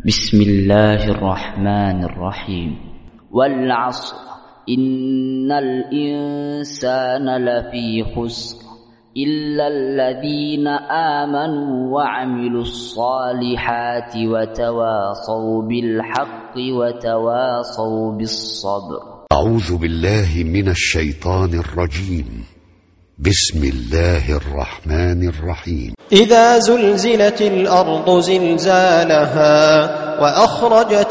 بسم الله الرحمن الرحيم. والعصر إن الإنسان لفي خسر إلا الذين آمنوا وعملوا الصالحات وتواصوا بالحق وتواصوا بالصبر. أعوذ بالله من الشيطان الرجيم. بسم الله الرحمن الرحيم. إذا زلزلت الأرض زلزالها وأخرجت